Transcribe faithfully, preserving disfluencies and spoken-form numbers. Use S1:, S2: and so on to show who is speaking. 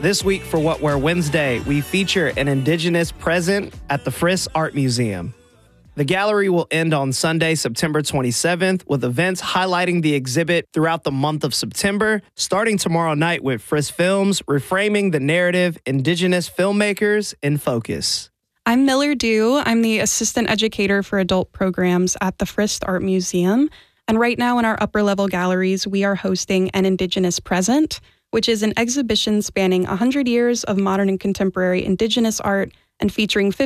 S1: This week for What We're Wednesday, we feature an Indigenous present at the Friss Art Museum. The gallery will end on Sunday, September twenty-seventh, with events highlighting the exhibit throughout the month of September, starting tomorrow night with Friss Films, reframing the narrative, Indigenous filmmakers in focus.
S2: I'm Miller Dew. I'm the assistant educator for adult programs at the Friss Art Museum. And right now in our upper level galleries, we are hosting an Indigenous Present, which is an exhibition spanning one hundred years of modern and contemporary Indigenous art and featuring